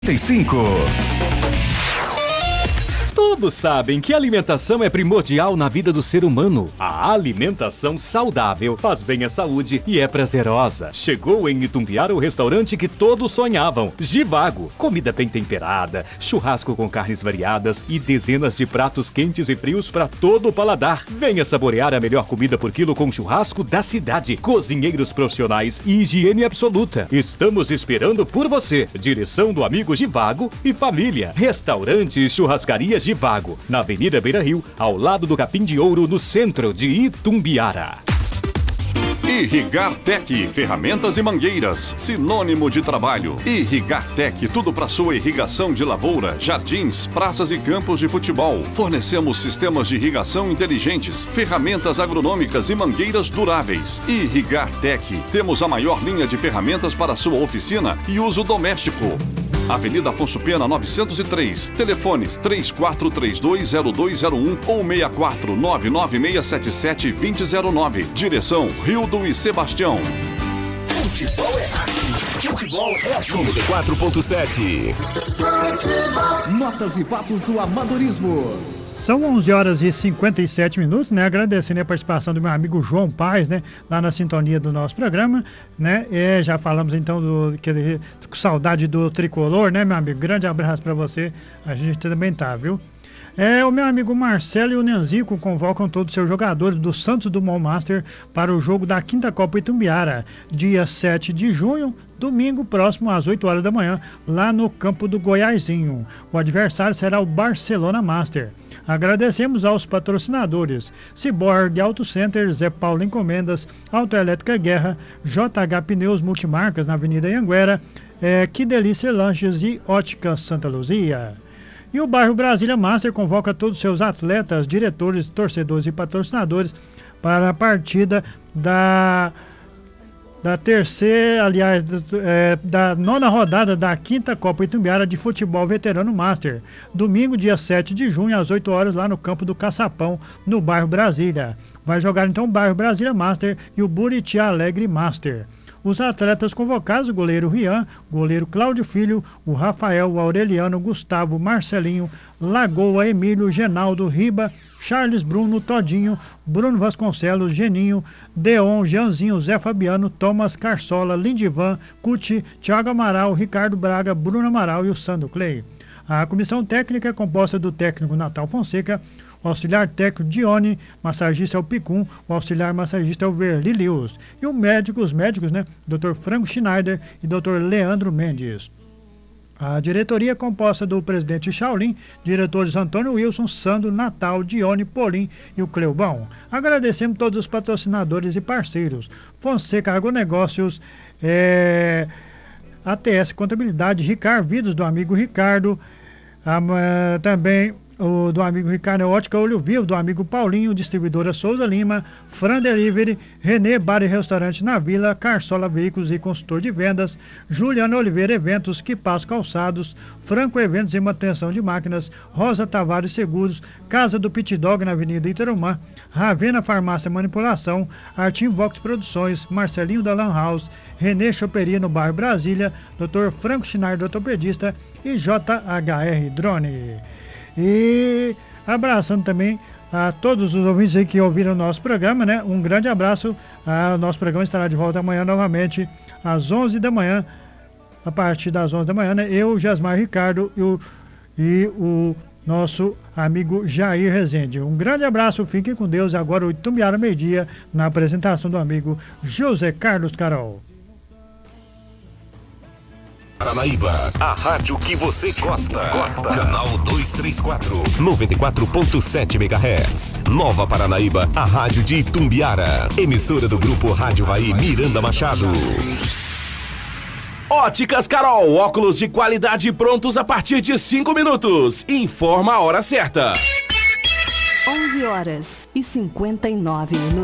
35. Todos sabem que a alimentação é primordial na vida do ser humano. A alimentação saudável faz bem à saúde e é prazerosa. Chegou em Itumbiara o restaurante que todos sonhavam, Givago. Comida bem temperada, churrasco com carnes variadas e dezenas de pratos quentes e frios para todo o paladar. Venha saborear a melhor comida por quilo com churrasco da cidade. Cozinheiros profissionais e higiene absoluta. Estamos esperando por você. Direção do amigo Givago e família. Restaurante e churrascaria Givago, na Avenida Beira-Rio, ao lado do Capim de Ouro, no centro de Itumbiara. Irrigar Tech, ferramentas e mangueiras, sinônimo de trabalho. Irrigar Tech, tudo para sua irrigação de lavoura, jardins, praças e campos de futebol. Fornecemos sistemas de irrigação inteligentes, ferramentas agronômicas e mangueiras duráveis. Irrigar Tech, temos a maior linha de ferramentas para sua oficina e uso doméstico. Avenida Afonso Pena 903, telefones 34320201 ou 64996772009. Direção Rildo e Sebastião. Futebol é arte. Futebol é aqui. 4.7. Notas e fatos do amadorismo. São 11 horas e 57 minutos, né? Agradecendo a participação do meu amigo João Paes, né? Lá na sintonia do nosso programa, né? Já falamos então com saudade do tricolor, né, meu amigo? Grande abraço para você. A gente também tá, viu? O meu amigo Marcelo e o Nenzico convocam todos os seus jogadores do Santos Dumont Master para o jogo da Quinta Copa Itumbiara, dia 7 de junho, domingo próximo às 8 horas da manhã, lá no campo do Goiazinho. O adversário será o Barcelona Master. Agradecemos aos patrocinadores Ciborgue Auto Center, Zé Paulo Encomendas, Autoelétrica Guerra, JH Pneus Multimarcas na Avenida Anhanguera, Que Delícia Lanches e Ótica Santa Luzia. E o bairro Brasília Master convoca todos os seus atletas, diretores, torcedores e patrocinadores para a partida da terceira, aliás, da nona rodada da Quinta Copa Itumbiara de Futebol Veterano Master. Domingo, dia 7 de junho, às 8 horas, lá no campo do Caçapão, no bairro Brasília. Vai jogar então o bairro Brasília Master e o Buriti Alegre Master. Os atletas convocados, o goleiro Rian, o goleiro Cláudio Filho, o Rafael, o Aureliano, Gustavo, Marcelinho, Lagoa, Emílio, Genaldo, Riba, Charles Bruno, Todinho, Bruno Vasconcelos, Geninho, Deon, Jeanzinho, Zé Fabiano, Thomas, Carsola, Lindivan, Cuti, Thiago Amaral, Ricardo Braga, Bruno Amaral e o Sandro Clay. A comissão técnica é composta do técnico Natal Fonseca, o auxiliar técnico Dione, massagista é o Picum, o auxiliar massagista é o Verli Lewis. E os médicos, né? Dr. Franco Schneider e Dr. Leandro Mendes. A diretoria é composta do presidente Shaolin, diretores Antônio Wilson, Sandro, Natal, Dione, Polim e o Cleubão. Agradecemos todos os patrocinadores e parceiros. Fonseca Agronegócios, ATS Contabilidade, Ricardo Vidas, do amigo Ricardo, também o do amigo Ricardo Ótica Olho Vivo, do amigo Paulinho, distribuidora Souza Lima, Fran Delivery, Renê Bar e Restaurante na Vila, Carsola Veículos e Consultor de Vendas, Juliano Oliveira Eventos, Quipaço Calçados, Franco Eventos e Manutenção de Máquinas, Rosa Tavares Seguros, Casa do Pit Dog na Avenida Iterumã, Ravena Farmácia Manipulação, Artim Vox Produções, Marcelinho da Lan House, Renê Choperia no bairro Brasília, Dr. Franco Schneider, ortopedista e JHR Drone. E abraçando também a todos os ouvintes aí que ouviram o nosso programa, né? Um grande abraço. O nosso programa estará de volta amanhã novamente às 11 da manhã. A partir das 11 da manhã, né? Eu, Jasmar Ricardo e o nosso amigo Jair Rezende. Um grande abraço, fiquem com Deus. Agora o Itumbiara meio-dia na apresentação do amigo José Carlos Carol. Paranaíba, a rádio que você gosta. Canal 234, 94.7 MHz. Nova Paranaíba, a rádio de Itumbiara. Emissora do Grupo Rádio Vai Miranda Machado. Óticas Carol, óculos de qualidade prontos a partir de 5 minutos. Informa a hora certa. 11 horas e 59 minutos.